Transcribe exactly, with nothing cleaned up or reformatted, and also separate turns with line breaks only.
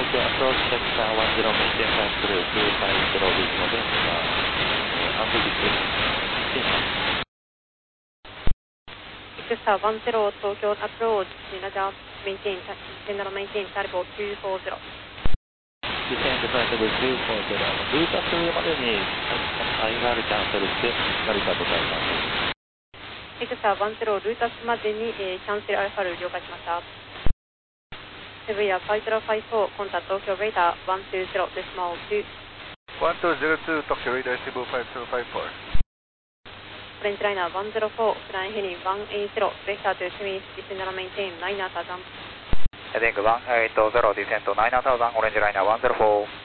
Tokyo approach Texas one zero maintain pass through two five zero with November. Ambiguous.
Texas one zero Tokyo approach Nilaja maintain general maintain Cargo two four zero.
Descend flight two four zero. ルータスまでにアイアールキャンセルして成田となります。
Texas one zero ルータスまでに、えー、キャンセルアルファル了解しました。セブンヤファイゼロファイフォーコンタクト東京レーダーone two zero decimal two。
one two zero two Tokyo radar Cebu five zero five four。
オレンジライナーone zero fourフラインヘリone eight zeroベクターとシミスディセンドラメインテインナイナーターザン。
ヘディングone eight zeroディセントナイナーターザンオレンジライナーone zero four。